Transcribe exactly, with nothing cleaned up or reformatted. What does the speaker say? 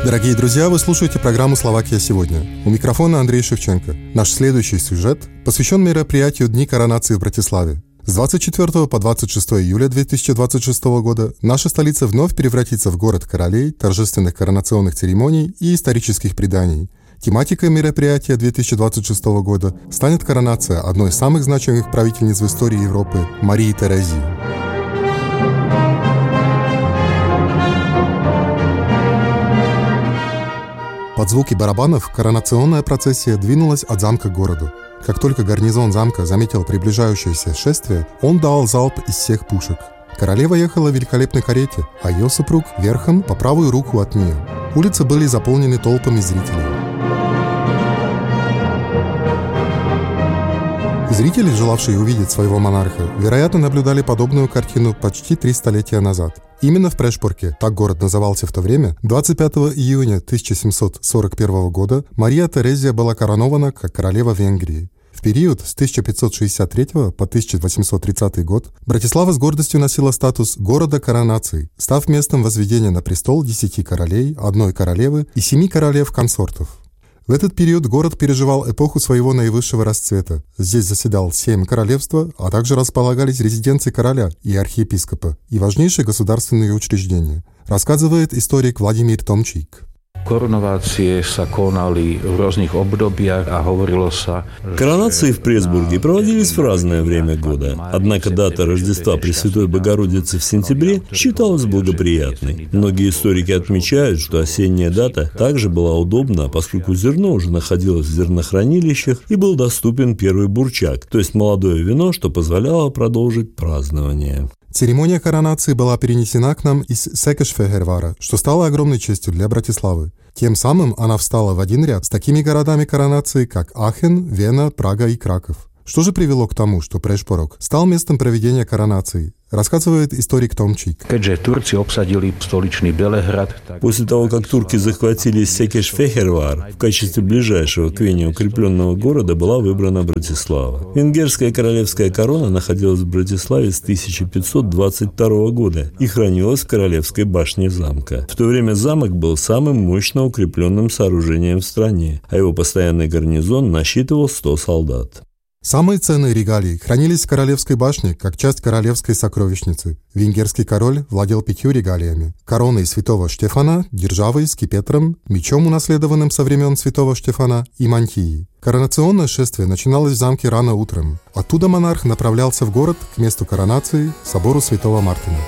Дорогие друзья, вы слушаете программу «Словакия сегодня». У микрофона Андрей Шевченко. Наш следующий сюжет посвящен мероприятию Дни коронации в Братиславе. С двадцать четвёртого по двадцать шестое июля две тысячи двадцать шестого года наша столица вновь превратится в город королей, торжественных коронационных церемоний и исторических преданий. Тематикой мероприятия две тысячи двадцать шестого года станет коронация одной из самых значимых правительниц в истории Европы – Марии Терезии. Под звуки барабанов коронационная процессия двинулась от замка к городу. Как только гарнизон замка заметил приближающееся шествие, он дал залп из всех пушек. Королева ехала в великолепной карете, а ее супруг верхом по правую руку от нее. Улицы были заполнены толпами зрителей. Зрители, желавшие увидеть своего монарха, вероятно, наблюдали подобную картину почти три столетия назад. Именно в Прешпорке, так город назывался в то время, двадцать пятого июня тысяча семьсот сорок первого года Мария Терезия была коронована как королева Венгрии. В период с тысяча пятьсот шестьдесят третьего по тысяча восемьсот тридцатый год Братислава с гордостью носила статус города коронаций, став местом возведения на престол десяти королей, одной королевы и семи королев-консортов. В этот период город переживал эпоху своего наивысшего расцвета. Здесь заседал семь королевства, а также располагались резиденции короля и архиепископа и важнейшие государственные учреждения, рассказывает историк Владимир Томчик. Коронации в Пресбурге проводились в разное время года. Однако дата Рождества Пресвятой Богородицы в сентябре считалась благоприятной. Многие историки отмечают, что осенняя дата также была удобна, поскольку зерно уже находилось в зернохранилищах и был доступен первый бурчак, то есть молодое вино, что позволяло продолжить празднование. Церемония коронации была перенесена к нам из Секешфехервара, что стало огромной честью для Братиславы. Тем самым она встала в один ряд с такими городами коронации, как Ахен, Вена, Прага и Краков. Что же привело к тому, что Прешпорок стал местом проведения коронации? Рассказывает историк Томчик. После того, как турки захватили Секеш-Фехервар, в качестве ближайшего к Вене укрепленного города была выбрана Братислава. Венгерская королевская корона находилась в Братиславе с тысяча пятьсот двадцать второго года и хранилась в королевской башне замка. В то время замок был самым мощно укрепленным сооружением в стране, а его постоянный гарнизон насчитывал сто солдат. Самые ценные регалии хранились в Королевской башне, как часть королевской сокровищницы. Венгерский король владел пятью регалиями: короной святого Штефана, державой, скипетром, мечом, унаследованным со времен святого Штефана, и мантией. Коронационное шествие начиналось в замке рано утром. Оттуда монарх направлялся в город к месту коронации, собору святого Мартина.